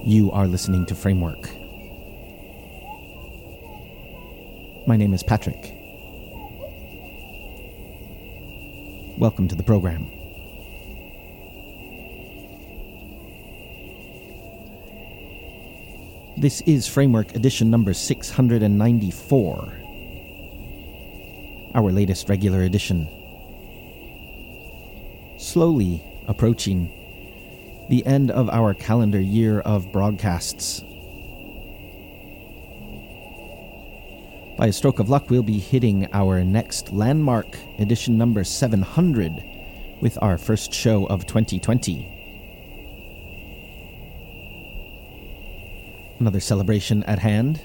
You are listening to Framework. My name is Patrick. Welcome to the program. This is Framework edition number 694, our latest regular edition. Slowly approaching the end of our calendar year of broadcasts. By a stroke of luck, we'll be hitting our next landmark, edition number 700, with our first show of 2020. Another celebration at hand.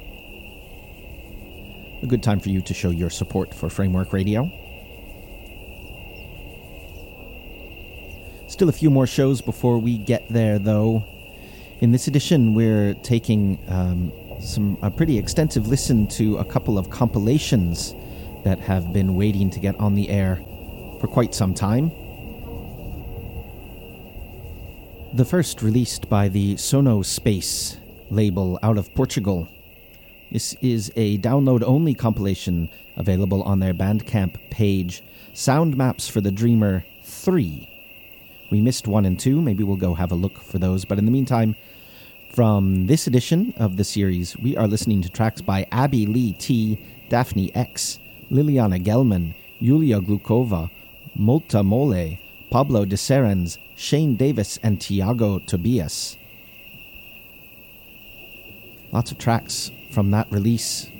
A good time for you to show your support for Framework Radio. Still a few more shows before we get there, though. In this edition, we're taking a pretty extensive listen to a couple of compilations that have been waiting to get on the air for quite some time. The first released by the Sono Space label out of Portugal. This is a download-only compilation available on their Bandcamp page, Sound Maps for the Dreamer 3. We missed 1 and 2, maybe we'll go have a look for those, but in the meantime, from this edition of the series, we are listening to tracks by Abby Lee T, Daphne X, Liliana Gelman, Yulia Glukova, Molta Mole, Pablo de Serens, Shane Davis, and Tiago Tobias. Lots of tracks from that release.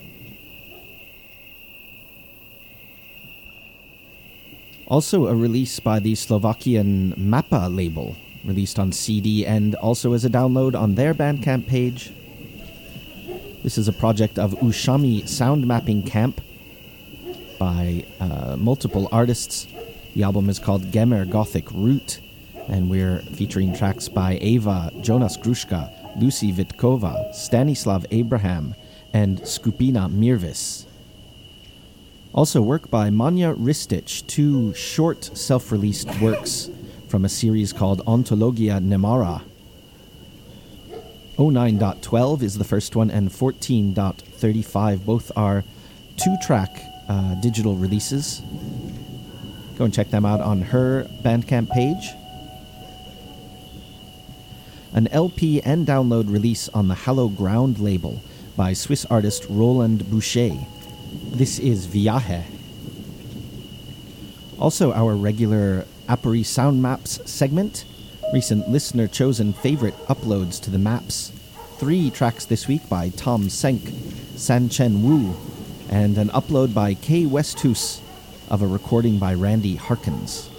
Also a release by the Slovakian Mappa label, released on CD and also as a download on their Bandcamp page. This is a project of Ushami Sound Mapping Camp by multiple artists. The album is called Gemer Gothic Root, and we're featuring tracks by Ava, Jonas Gruszka, Lucy Vitkova, Stanislav Abraham, and Skupina Mirvis. Also work by Manja Ristic, 2 short self-released works from a series called Ontologia Nemara. 09.12 is the first one, and 14.35. Both are 2-track digital releases. Go and check them out on her Bandcamp page. An LP and download release on the Hallow Ground label by Swiss artist Roland Boucher. This is Viaje. Also our regular Apori Sound Maps segment. Recent listener-chosen favorite uploads to the maps. 3 tracks this week by Tom Senk, San Chen Wu, and an upload by Kay Westhus of a recording by Randy Harkins.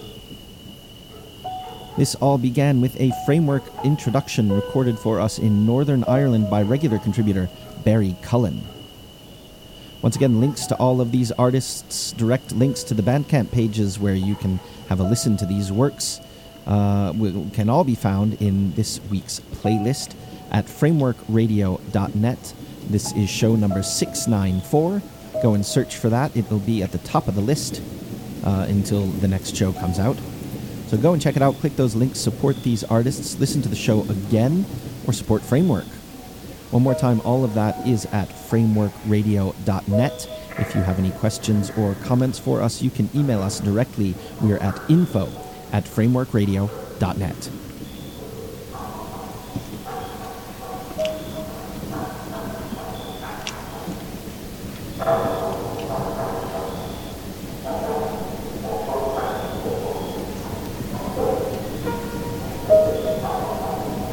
This all began with a Framework introduction recorded for us in Northern Ireland by regular contributor Barry Cullen. Once again, links to all of these artists, direct links to the Bandcamp pages where you can have a listen to these works, can all be found in this week's playlist at frameworkradio.net. This is show number 694. Go and search for that. It will be at the top of the list until the next show comes out. So go and check it out, click those links, support these artists, listen to the show again, or support Framework. One more time, all of that is at frameworkradio.net. If you have any questions or comments for us, you can email us directly. We are at info@frameworkradio.net.